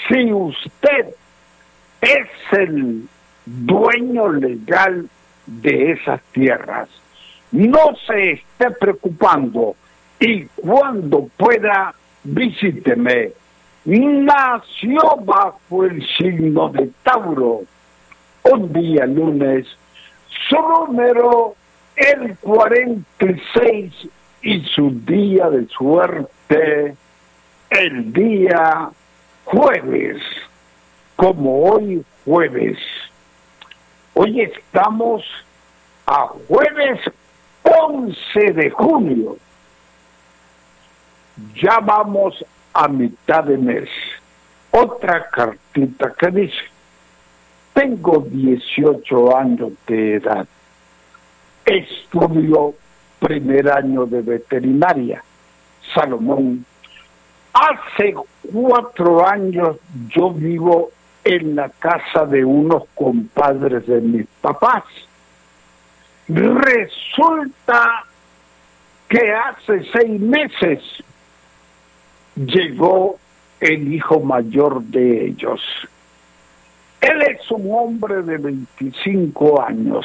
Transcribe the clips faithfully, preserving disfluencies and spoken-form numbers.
Si usted es el dueño legal de esas tierras, no se esté preocupando y cuando pueda visíteme. Nació bajo el signo de Tauro, un día lunes, su número el cuarenta y seis y su día de suerte el día jueves, como hoy jueves. Hoy estamos a jueves once de junio. Ya vamos a mitad de mes. Otra cartita que dice: tengo dieciocho años de edad. Estudio primer año de veterinaria. Salomón, hace cuatro años yo vivo en la casa de unos compadres de mis papás. Resulta que hace seis meses llegó el hijo mayor de ellos. Él es un hombre de veinticinco años.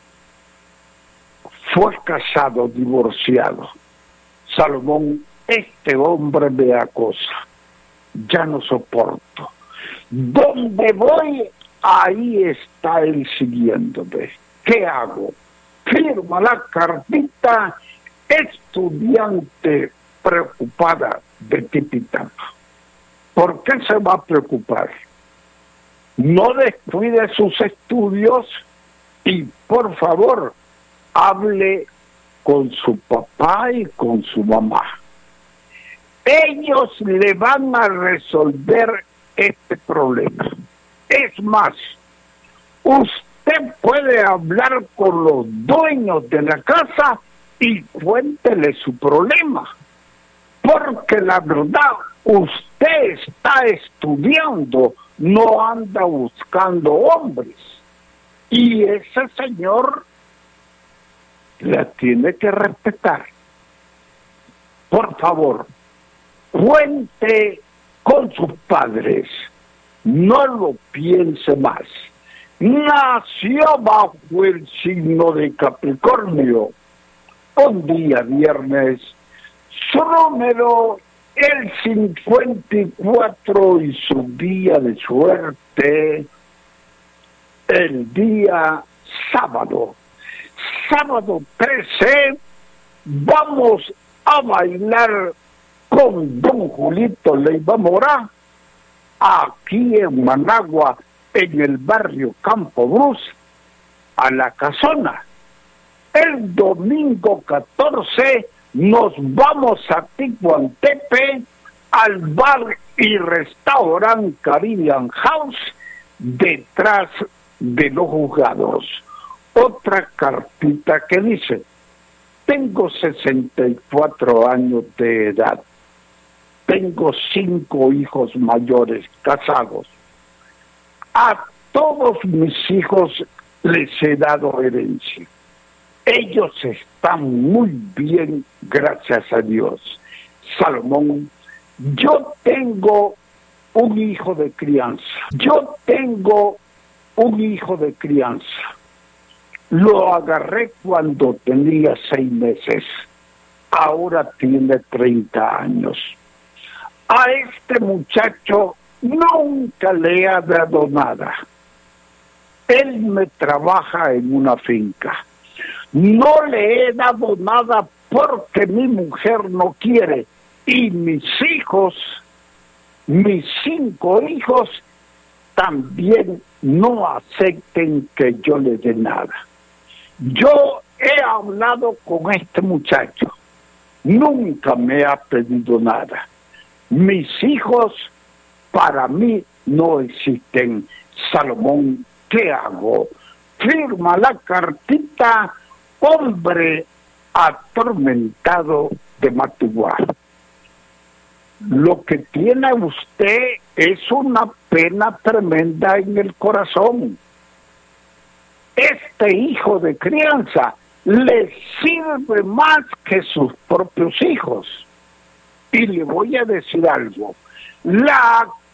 Fue casado, divorciado. Salomón, este hombre me acosa. Ya no soporto. Donde voy, ahí está él siguiéndome. ¿Qué hago? Firma la cartita, estudiante preocupada de Tipitapa. ¿Por qué se va a preocupar? No descuide sus estudios y, por favor, hable con su papá y con su mamá. Ellos le van a resolver este problema. Es más, usted puede hablar con los dueños de la casa y cuéntele su problema. Porque la verdad, usted está estudiando, no anda buscando hombres. Y ese señor la tiene que respetar. Por favor, cuente con sus padres. No lo piense más. Nació bajo el signo de Capricornio. Un día viernes, su número el cincuenta y cuatro y su día de suerte el día sábado. Sábado trece vamos a bailar con don Julito Leiva Mora aquí en Managua, en el barrio Campo Brus, a la Casona. El domingo catorce nos vamos a Ticuantepe al bar y restaurante Caribbean House detrás de los juzgados. Otra cartita que dice: tengo sesenta y cuatro años de edad. Tengo cinco hijos mayores casados. A todos mis hijos les he dado herencia. Ellos están muy bien, gracias a Dios. Salomón, yo tengo un hijo de crianza. Yo tengo un hijo de crianza. Lo agarré cuando tenía seis meses. Ahora tiene treinta años. A este muchacho nunca le ha dado nada. Él me trabaja en una finca. No le he dado nada porque mi mujer no quiere. Y mis hijos, mis cinco hijos, también no acepten que yo le dé nada. Yo he hablado con este muchacho. Nunca me ha pedido nada. Mis hijos para mí no existen. Salomón, ¿qué hago? Firma la cartita, hombre atormentado de Matiguá. Lo que tiene usted es una pena tremenda en el corazón. Este hijo de crianza le sirve más que sus propios hijos. Y le voy a decir algo. La